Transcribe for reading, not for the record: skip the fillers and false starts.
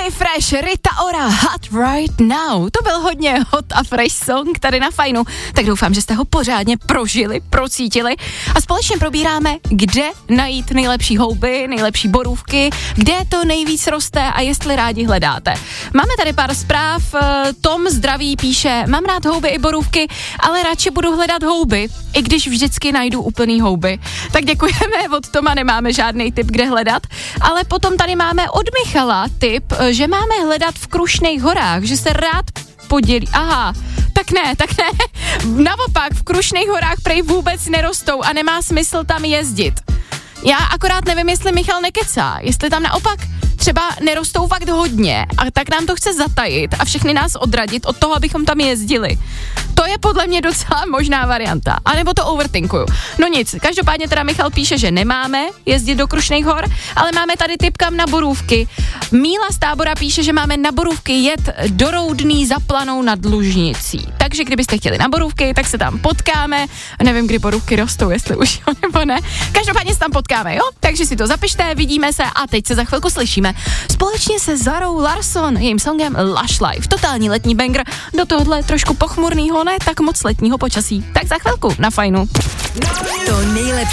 Fresh, Rita Ora, Hot Right Now. To byl hodně hot a fresh song tady na Fajnu, tak doufám, že jste ho pořádně prožili, procítili a společně probíráme, kde najít nejlepší houby, nejlepší borůvky, kde to nejvíc roste a jestli rádi hledáte. Máme tady pár zpráv, Tom zdraví píše, mám rád houby i borůvky, ale radši budu hledat houby, i když vždycky najdu úplný houby. Tak děkujeme, od Toma nemáme žádný tip, kde hledat, ale potom tady máme od Michala tip, že máme hledat v Krušných horách, že se rád podělí. Aha, tak ne. Naopak, v Krušných horách prej vůbec nerostou a nemá smysl tam jezdit. Já akorát nevím, jestli Michal nekecá, jestli tam naopak třeba nerostou fakt hodně a tak nám to chce zatajit a všechny nás odradit od toho, abychom tam jezdili. To je podle mě docela možná varianta. A nebo to overthinkuju. No nic, každopádně teda Michal píše, že nemáme jezdit do Krušných hor, ale máme tady tip kam na borůvky. Míla z Tábora píše, že máme na borůvky jet do Roudný za Planou nad Lužnicí. Takže kdybyste chtěli na borůvky, tak se tam potkáme. Nevím, kdy borůvky rostou, jestli už jo nebo ne. Každopádně se tam potkáme, jo? Takže si to zapište, vidíme se a teď se za chvilku slyšíme. Společně se Zarou Larson, jejím songem Lush Life. Totální letní banger do tohohle trošku pochmurnýho, ne tak moc letního počasí. Tak za chvilku na Fajnu. To nejlepší